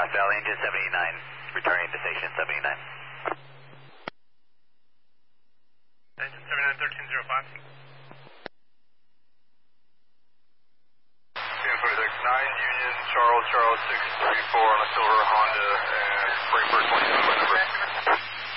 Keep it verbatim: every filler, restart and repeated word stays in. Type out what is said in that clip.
Knox Valley, engine seventy-nine, returning to station seventy-nine. Engine seventy-nine, thirteen oh five. ten twenty-six, nine Union, Charles, Charles six three four on a silver Honda, and Frankfurt twenty-seven by number.